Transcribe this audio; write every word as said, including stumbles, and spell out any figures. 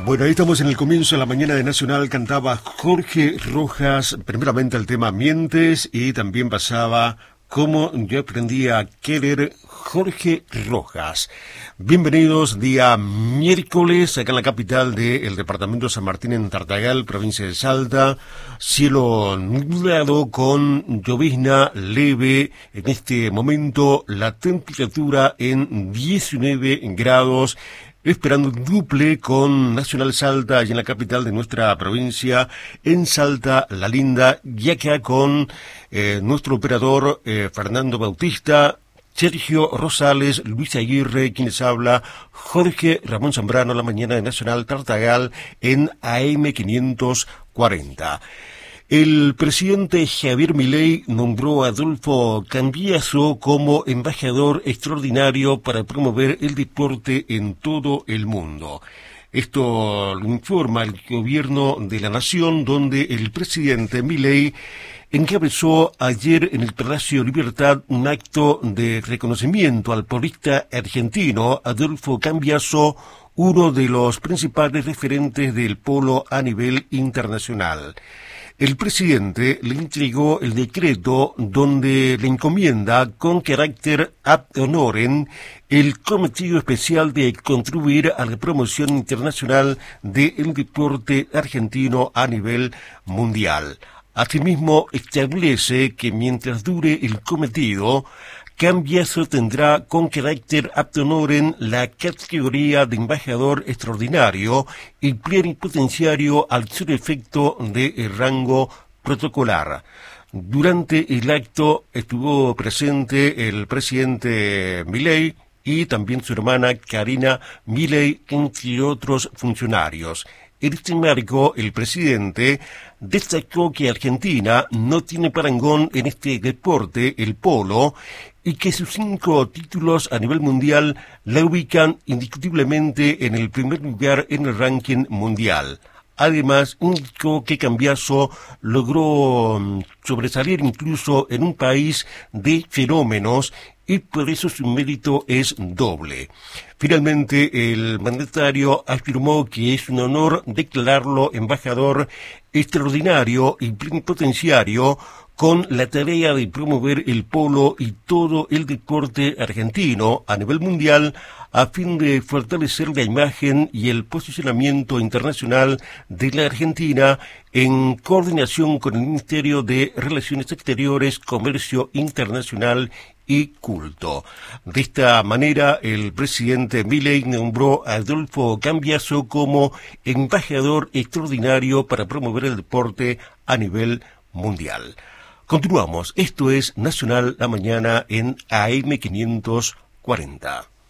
Bueno, ahí estamos en el comienzo de la mañana de Nacional. Cantaba Jorge Rojas, primeramente el tema Mientes, y también pasaba Cómo yo aprendí a querer, Jorge Rojas. Bienvenidos, día miércoles, acá en la capital del departamento de San Martín, en Tartagal, provincia de Salta. Cielo nublado con llovizna leve. En este momento la temperatura en diecinueve grados. Esperando duple con Nacional Salta, y en la capital de nuestra provincia, en Salta, La Linda, y acá con eh, nuestro operador eh, Fernando Bautista, Sergio Rosales, Luis Aguirre, quienes habla, Jorge Ramón Zambrano, la mañana de Nacional Tartagal, en A M quinientos cuarenta. El presidente Javier Milei nombró a Adolfo Cambiaso como embajador extraordinario para promover el deporte en todo el mundo. Esto lo informa el gobierno de la nación, donde el presidente Milei encabezó ayer en el Palacio Libertad un acto de reconocimiento al porrista argentino Adolfo Cambiaso, uno de los principales referentes del polo a nivel internacional. El presidente le entregó el decreto donde le encomienda con carácter ad honorem el cometido especial de contribuir a la promoción internacional del deporte argentino a nivel mundial. Asimismo, establece que mientras dure el cometido, Cambiaso tendrá con carácter ad honorem la categoría de embajador extraordinario y plenipotenciario al ser efecto de rango protocolar. Durante el acto estuvo presente el presidente Milei y también su hermana Karina Milei, entre otros funcionarios. En este marco, el presidente destacó que Argentina no tiene parangón en este deporte, el polo, y que sus cinco títulos a nivel mundial la ubican indiscutiblemente en el primer lugar en el ranking mundial. Además, indicó que Cambiaso logró sobresalir incluso en un país de fenómenos y por eso su mérito es doble. Finalmente, el mandatario afirmó que es un honor declararlo embajador extraordinario y plenipotenciario con la tarea de promover el polo y todo el deporte argentino a nivel mundial a fin de fortalecer la imagen y el posicionamiento internacional de la Argentina en coordinación con el Ministerio de Relaciones Exteriores, Comercio Internacional y Culto. De esta manera, el presidente Milei nombró a Adolfo Cambiaso como embajador extraordinario para promover el deporte a nivel mundial. Continuamos. Esto es Nacional la Mañana en A M quinientos cuarenta.